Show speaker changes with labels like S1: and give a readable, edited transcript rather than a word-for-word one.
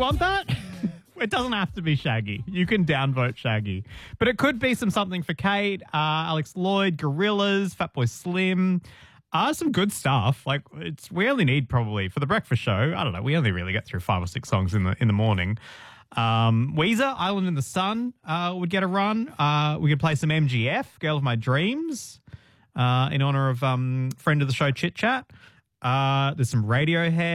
S1: want that? It doesn't have to be Shaggy. You can downvote Shaggy. But it could be something for Kate, Alex Lloyd, Gorillaz, Fatboy Slim. Some good stuff. Like we only need probably for the breakfast show. I don't know. We only really get through 5 or 6 songs in the morning. Weezer, Island in the Sun would get a run. We could play some MGF, Girl of My Dreams, in honor of friend of the show Chit Chat. There's some Radiohead.